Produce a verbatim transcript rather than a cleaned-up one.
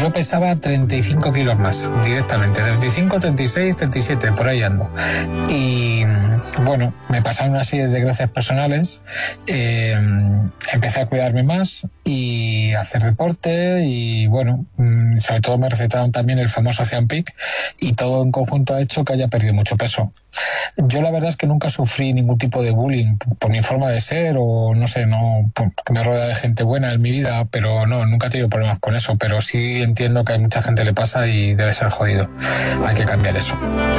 yo pesaba treinta y cinco kilos más, directamente. treinta y cinco, treinta y seis, treinta y siete, por ahí ando. Y bueno, me pasaron una serie de desgracias personales. Eh, empecé a cuidarme más y a hacer deporte y bueno, sobre todo me recetaron también el famoso Ozempic y todo en conjunto ha hecho que haya perdido mucho peso. Yo la verdad es que nunca sufrí ningún tipo de bullying por mi forma de ser o no sé, no, porque me rodea de gente buena en mi vida, pero no, nunca he tenido problemas con eso, pero sí entiendo que a mucha gente le pasa y debe ser jodido. Hay que cambiar eso.